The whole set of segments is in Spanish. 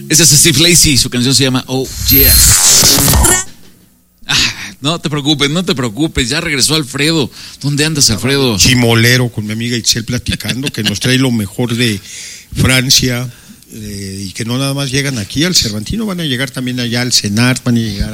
Ese es Steve Lacy, su canción se llama Oh Yeah. No te preocupes, ya regresó Alfredo. ¿Dónde andas, Alfredo? Chimolero, con mi amiga Itzel platicando, que nos trae lo mejor de Francia, y que no nada más llegan aquí al Cervantino, van a llegar también allá al Senart, van a llegar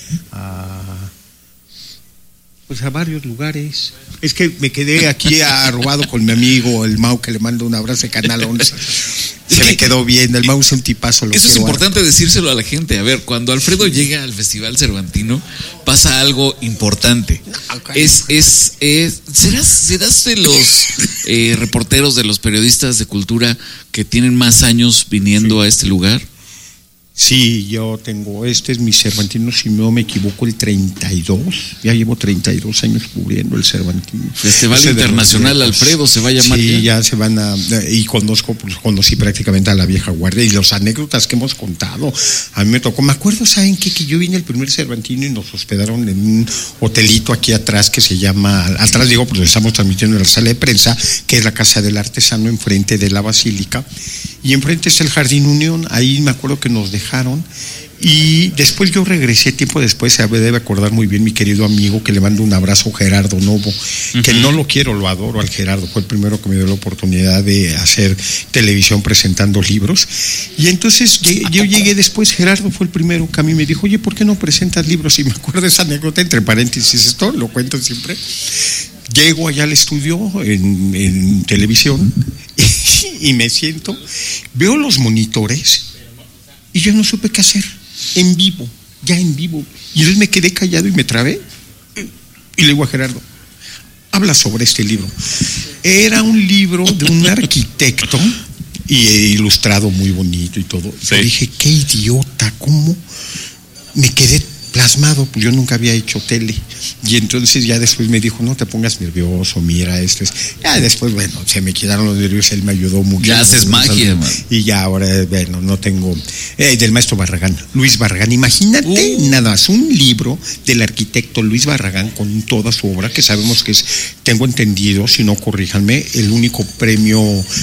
a varios lugares. Es que me quedé aquí arrobado con mi amigo, el Mau, que le mando un abrazo de Canal 11. Se me quedó bien, el Mau es un tipazo. Eso es importante decírselo a la gente. A ver, cuando Alfredo llega al Festival Cervantino, pasa algo importante. ¿Serás de los reporteros, de los periodistas de cultura que tienen más años viniendo a este lugar? Sí, yo tengo, este es mi Cervantino, si no me equivoco, el 32, ya llevo 32 años cubriendo el Cervantino. Festival Internacional Alfredo se va a llamar. Sí, ya se van y conocí prácticamente a la vieja guardia, y las anécdotas que hemos contado, a mí me tocó, me acuerdo, ¿saben qué? Que yo vine el primer Cervantino y nos hospedaron en un hotelito aquí atrás que se llama, atrás digo, porque estamos transmitiendo en la sala de prensa, que es la Casa del Artesano, enfrente de la Basílica, y enfrente está el Jardín Unión. Ahí me acuerdo que nos dejaron, y después yo regresé, tiempo después, se debe acordar muy bien mi querido amigo, que le mando un abrazo, Gerardo Novo, que no lo quiero, lo adoro al Gerardo, fue el primero que me dio la oportunidad de hacer televisión presentando libros, y entonces yo llegué después, Gerardo fue el primero que a mí me dijo, oye, ¿por qué no presentas libros? Y me acuerdo esa anécdota, entre paréntesis, esto lo cuento siempre. Llego allá al estudio en televisión y me siento, veo los monitores y yo no supe qué hacer, en vivo. Y entonces me quedé callado y me trabé, y le digo a Gerardo, habla sobre este libro. Era un libro de un arquitecto y ilustrado muy bonito y todo. Sí. Yo dije, qué idiota, ¿cómo? Me quedé plasmado, pues yo nunca había hecho tele, y entonces ya después me dijo, no te pongas nervioso, mira, esto es, ya después, bueno, se me quedaron los nervios, él me ayudó mucho. Ya haces magia, man. Y ya ahora, bueno, no tengo, del maestro Barragán, Luis Barragán, imagínate, nada más, un libro del arquitecto Luis Barragán con toda su obra, que sabemos que es, tengo entendido, si no corríjanme, el único premio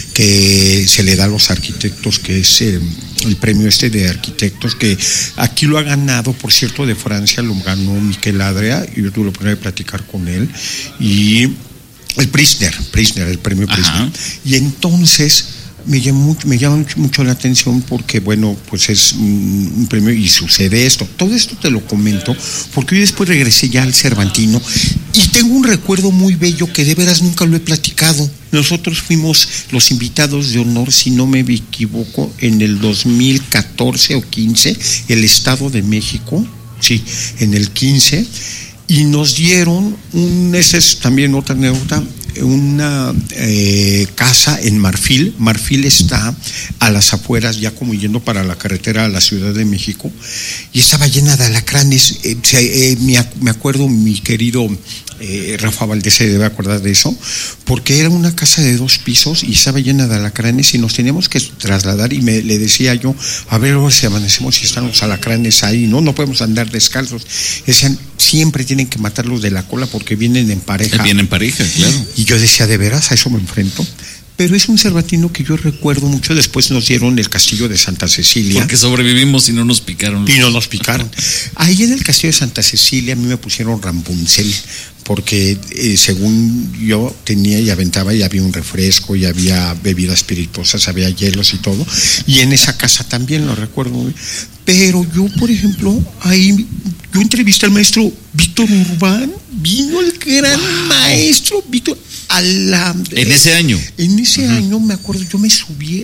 que se le da a los arquitectos, que es el premio de arquitectos, que aquí lo ha ganado, por cierto, de Francia, lo ganó Miquel Adria, y yo tuve la oportunidad de platicar con él, y el Prysner, el premio Prysner. Y entonces me llama mucho la atención porque, bueno, pues es un premio y sucede esto. Todo esto te lo comento porque yo después regresé ya al Cervantino y tengo un recuerdo muy bello que de veras nunca lo he platicado. Nosotros fuimos los invitados de honor, si no me equivoco, en el 2014 o 15, el Estado de México, sí, en el 15, y nos dieron esa es también otra anécdota, una casa en Marfil. Marfil está a las afueras, ya como yendo para la carretera a la Ciudad de México, y estaba llena de alacranes. Me acuerdo, mi querido Rafa Valdés se debe acordar de eso, porque era una casa de 2 pisos y estaba llena de alacranes, y nos teníamos que trasladar, y le decía yo, a ver, ahora si amanecemos y están los alacranes ahí, no podemos andar descalzos. Decían, siempre tienen que matarlos de la cola porque vienen en pareja. Vienen en pareja, claro. Y yo decía, ¿de veras? A eso me enfrento. Pero es un Cervantino que yo recuerdo mucho. Después nos dieron el castillo de Santa Cecilia. Porque sobrevivimos y no nos picaron. Y no nos picaron. Ahí en el castillo de Santa Cecilia a mí me pusieron Rapunzel, porque según yo tenía y aventaba, y había un refresco, y había bebidas espirituosas, había hielos y todo. Y en esa casa también lo recuerdo. Pero yo, por ejemplo, ahí yo entrevisté al maestro Víctor Urbán. Vino el gran maestro Víctor en ese año. En ese año me acuerdo, yo me subí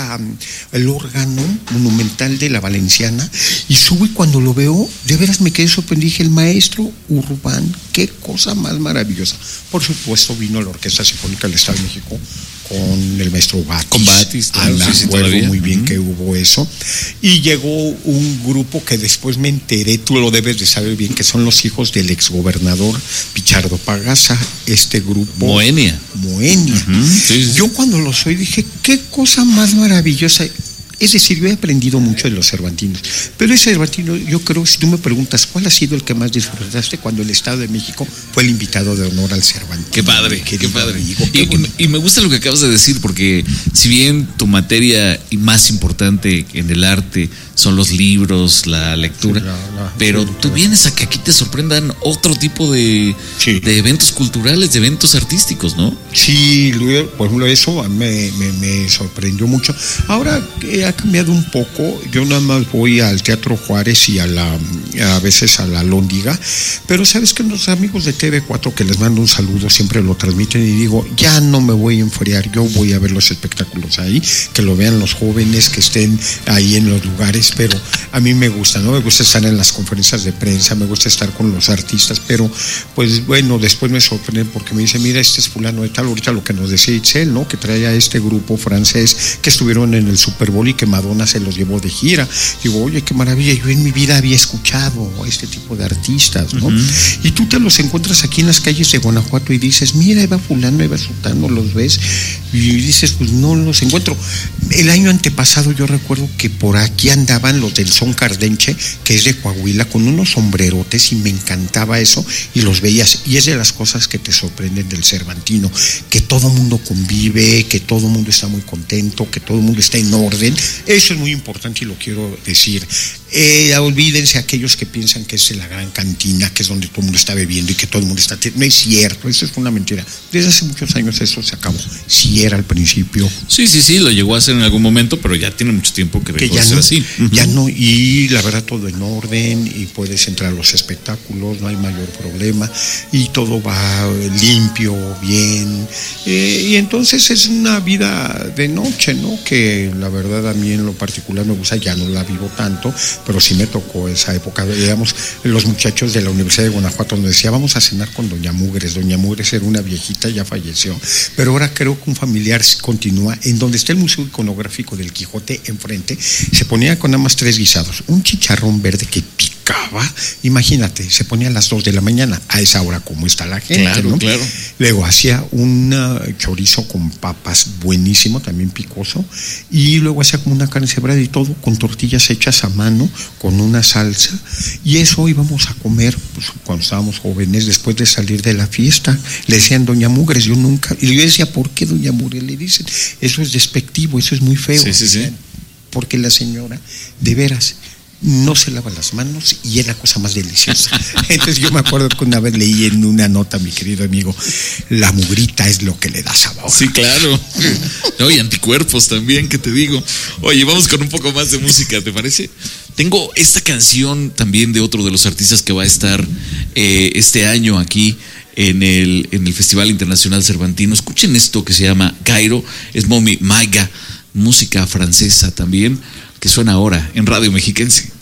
al órgano monumental de la Valenciana, y subo, y cuando lo veo, de veras me quedé sorprendido. Dije, el maestro Urbán, qué cosa más maravillosa. Por supuesto vino la Orquesta Sinfónica del Estado de México con el maestro Batis. Con Batis, me acuerdo muy bien que hubo eso. Y llegó un grupo que después me enteré, tú lo debes de saber bien, que son los hijos del exgobernador Pichardo Pagasa, este grupo. Moenia. Sí. Yo cuando los oí dije, qué cosa más maravillosa. Es decir, yo he aprendido mucho de los cervantinos, pero ese cervantino, yo creo, si tú me preguntas cuál ha sido el que más disfrutaste, cuando el Estado de México fue el invitado de honor al Cervantino. Qué padre, qué padre. Amigo, Y me gusta lo que acabas de decir, porque si bien tu materia más importante en el arte son los libros, la lectura, pero tú vienes a que aquí te sorprendan otro tipo de eventos culturales, de eventos artísticos, ¿no? Sí, por ejemplo, eso me sorprendió mucho. Ahora ha cambiado un poco. Yo nada más voy al Teatro Juárez y a veces a la Lóndiga, pero sabes que los amigos de TV4, que les mando un saludo, siempre lo transmiten y digo, ya no me voy a enfriar, yo voy a ver los espectáculos ahí, que lo vean los jóvenes, que estén ahí en los lugares, pero a mí me gusta, ¿no? Me gusta estar en las conferencias de prensa, me gusta estar con los artistas, pero pues bueno, después me sorprende porque me dice, mira, este es fulano de tal, ahorita lo que nos decía Itzel, ¿no? Que trae a este grupo francés que estuvieron en el Super Bowl y que Madonna se los llevó de gira. Digo, oye, qué maravilla, yo en mi vida había escuchado a este tipo de artistas, ¿no? Y tú te los encuentras aquí en las calles de Guanajuato y dices, mira, Eva fulano, Eva sultano, los ves, y dices, pues no los encuentro. El año antepasado yo recuerdo que por aquí andaban los del Son Cardenche, que es de Coahuila, con unos sombrerotes, y me encantaba eso, y los veías, y es de las cosas que te sorprenden del Cervantino, que todo mundo convive, que todo mundo está muy contento, que todo mundo está en orden. Eso es muy importante y lo quiero decir. Olvídense aquellos que piensan que es la gran cantina, que es donde todo el mundo está bebiendo y que todo el mundo está... No es cierto, eso es una mentira. Desde hace muchos años eso se acabó. Sí era al principio. Sí, lo llegó a hacer en algún momento, pero ya tiene mucho tiempo que dejó ya de ser no, así. Ya no, y la verdad todo en orden, y puedes entrar a los espectáculos, no hay mayor problema, y todo va limpio, bien, y entonces es una vida de noche, ¿no? Que la verdad a mí en lo particular me gusta, ya no la vivo tanto, pero sí me tocó esa época. Digamos, los muchachos de la Universidad de Guanajuato nos decía, vamos a cenar con Doña Mugres. Doña Mugres era una viejita, ya falleció, pero ahora creo que un familiar continúa en donde está el Museo Iconográfico del Quijote enfrente. Se ponía con nada más 3 guisados, un chicharrón verde que picaba, imagínate, se ponía a las 2 de la mañana, a esa hora como está la gente, claro, ¿no? Claro. Luego hacía un chorizo con papas buenísimo, también picoso, y luego hacía como una carne cebrada y todo con tortillas hechas a mano, con una salsa, y eso íbamos a comer pues, cuando estábamos jóvenes, después de salir de la fiesta. Le decían Doña Mugres, yo nunca, y yo decía, ¿por qué Doña Mugres? Le dicen, eso es despectivo, eso es muy feo. Sí. Porque la señora, de veras, no se lava las manos y es la cosa más deliciosa. Entonces yo me acuerdo que una vez leí en una nota, mi querido amigo, la mugrita es lo que le da sabor. Sí, claro. No, y anticuerpos también, ¿qué te digo? Oye, vamos con un poco más de música, ¿te parece? Tengo esta canción también de otro de los artistas que va a estar este año aquí en el Festival Internacional Cervantino. Escuchen esto que se llama Cairo, es Momi Maiga, música francesa también, que suena ahora en Radio Mexiquense.